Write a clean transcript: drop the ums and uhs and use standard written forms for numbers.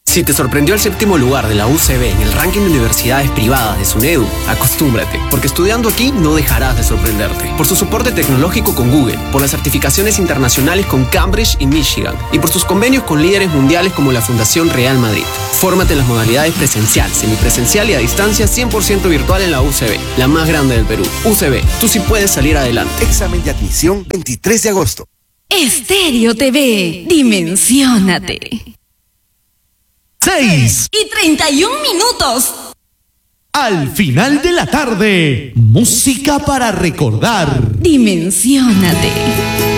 Si te sorprendió el 7º lugar de la UCB en el ranking de universidades privadas de SUNEDU, acostúmbrate, porque estudiando aquí no dejarás de sorprenderte. Por su soporte tecnológico con Google, por las certificaciones internacionales con Cambridge y Michigan, y por sus convenios con líderes mundiales como la Fundación Real Madrid. Fórmate en las modalidades presencial, semipresencial y a distancia 100% virtual en la UCB, la más grande del Perú. UCB, tú sí puedes salir adelante. Examen de admisión 23 de agosto. Estéreo TV, dimensiónate. 6:31. Al final de la tarde, música para recordar. Dimensiónate.